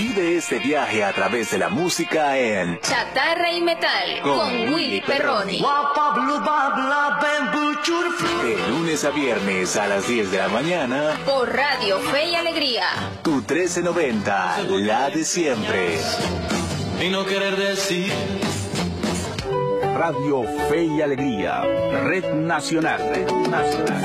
Vive este viaje a través de la música en Chatarra y Metal con Willy Perroni. De lunes a viernes a las 10 de la mañana Por Radio Fe y Alegría. Tu 1390, la de siempre. Y no querer decir. Radio Fe y Alegría, Red Nacional.